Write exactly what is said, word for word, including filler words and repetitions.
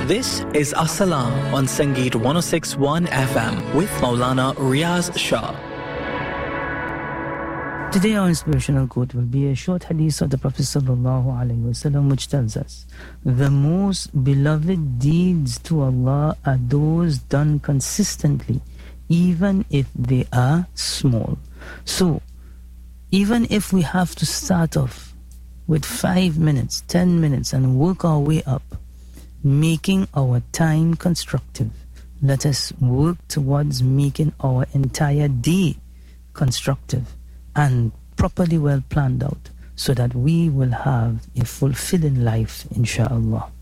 This is As-Salam on Sangeet one oh six point one F M with Maulana Riaz Shah. Today our inspirational quote will be a short hadith of the Prophet sallallahu alaihi wasallam, which tells us, the most beloved deeds to Allah are those done consistently, even if they are small. So, even if we have to start off with five minutes, ten minutes and work our way up, making our time constructive, let us work towards making our entire day constructive and properly well planned out, so that we will have a fulfilling life, insha'Allah.